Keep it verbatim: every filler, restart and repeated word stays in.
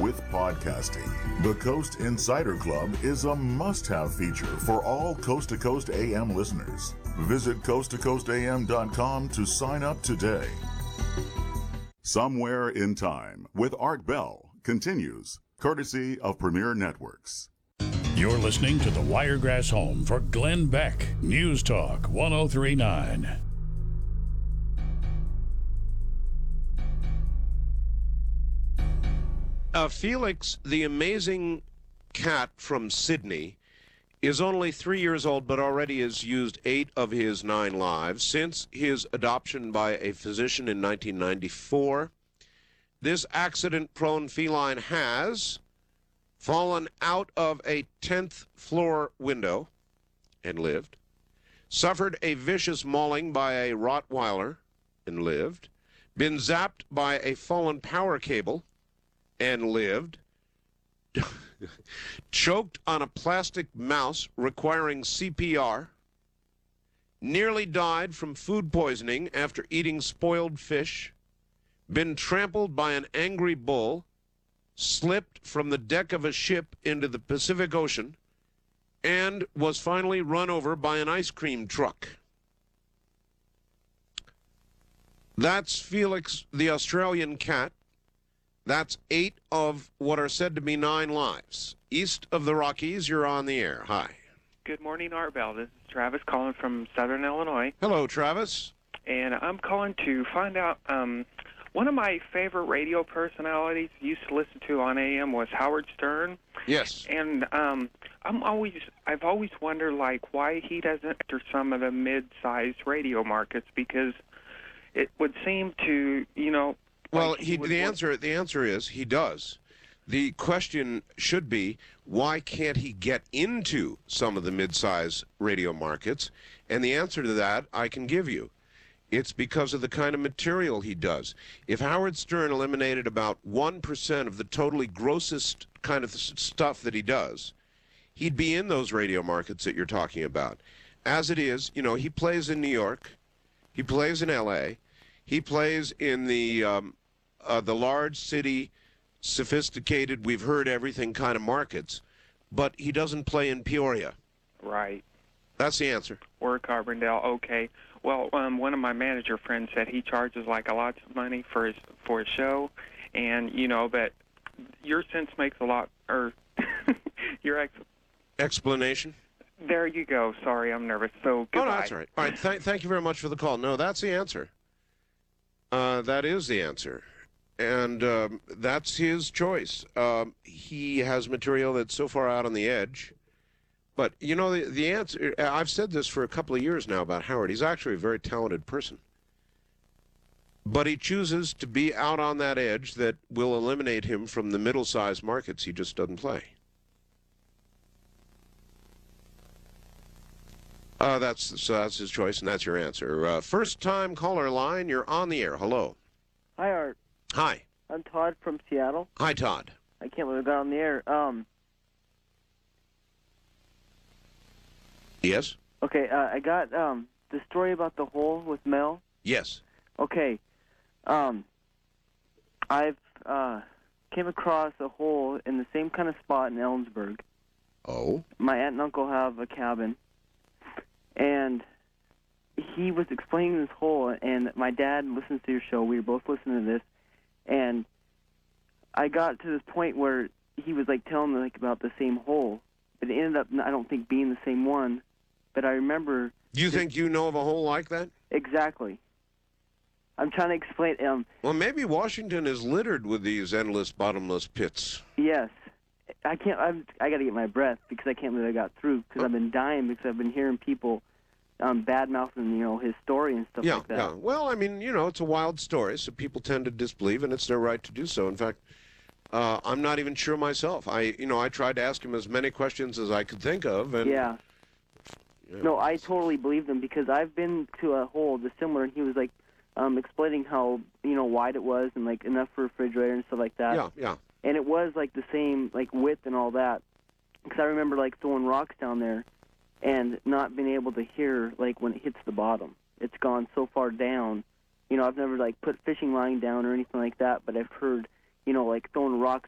with podcasting. The Coast Insider Club is a must-have feature for all Coast to Coast A M listeners. Visit coast to coast a m dot com to sign up today. Somewhere in Time with Art Bell continues, courtesy of Premier Networks. You're listening to the Wiregrass Home for Glenn Beck, News Talk one oh three point nine. Uh, Felix, the amazing cat from Sydney, is only three years old, but already has used eight of his nine lives since his adoption by a physician in nineteen ninety-four. This accident-prone feline has fallen out of a tenth floor window and lived, suffered a vicious mauling by a Rottweiler and lived, been zapped by a fallen power cable and lived, choked on a plastic mouse requiring C P R, nearly died from food poisoning after eating spoiled fish, been trampled by an angry bull, slipped from the deck of a ship into the Pacific Ocean, and was finally run over by an ice cream truck. That's Felix the Australian cat. That's eight of what are said to be nine lives. East of the Rockies, you're on the air. Hi. Good morning, Art Bell. This is Travis calling from Southern Illinois. Hello, Travis. And I'm calling to find out, um, one of my favorite radio personalities I used to listen to on A M was Howard Stern. Yes. And um, I'm always, I've always wondered, like, why he doesn't enter some of the mid-sized radio markets, because it would seem to, you know, Well, like he, he would the want- answer the answer is he does. The question should be, why can't he get into some of the mid-size radio markets? And the answer to that I can give you. It's because of the kind of material he does. If Howard Stern eliminated about one percent of the totally grossest kind of stuff that he does, he'd be in those radio markets that you're talking about. As it is, you know, he plays in New York, he plays in L A, he plays in the um, uh, the large city, sophisticated, we've heard everything kind of markets, but he doesn't play in Peoria. Right. That's the answer. Or Carbondale. Okay. Well, um, one of my manager friends said he charges like a lot of money for his for his show, and you know, but your sense makes a lot, or your ex. Explanation? There you go. Sorry, I'm nervous. So goodbye. Oh, no, that's all right. All right. Th- thank you very much for the call. No, that's the answer. Uh, that is the answer. And um, that's his choice. Um, he has material that's so far out on the edge. But, you know, the, the answer, I've said this for a couple of years now about Howard. He's actually a very talented person. But he chooses to be out on that edge that will eliminate him from the middle-sized markets he just doesn't play. Uh, that's so that's his choice, and that's your answer. Uh, first-time caller line, you're on the air. Hello. Hi, Art. Hi. I'm Todd from Seattle. Hi, Todd. I can't believe I got on the air. Um, Yes? okay, uh, I got um, the story about the hole with Mel. Yes. Okay. Um, I've uh, came across a hole in the same kind of spot in Ellensburg. Oh? My aunt and uncle have a cabin, and he was explaining this hole, and my dad listens to your show. We were both listening to this, and I got to this point where he was like telling me like about the same hole, but it ended up, I don't think, being the same one. But I remember. Do you think you know of a hole like that? Exactly. I'm trying to explain. Um, Well, maybe Washington is littered with these endless, bottomless pits. yes, I can't. I'm, I got to get my breath because I can't believe I got through because I've been dying because I've been hearing people um, bad mouthing, you know, his story and stuff Yeah, like that. yeah. Well, I mean, you know, it's a wild story, so people tend to disbelieve, and it's their right to do so. In fact, uh, I'm not even sure myself. I, you know, I tried to ask him as many questions as I could think of, and Yeah. Yeah. No, I totally believe him because I've been to a hole that's similar, and he was like um, explaining how you know wide it was and like enough for a refrigerator and stuff like that. Yeah, yeah. And it was like the same like width and all that. Because I remember like throwing rocks down there and not being able to hear like when it hits the bottom. It's gone so far down. You know, I've never like put fishing line down or anything like that, but I've heard you know like throwing rocks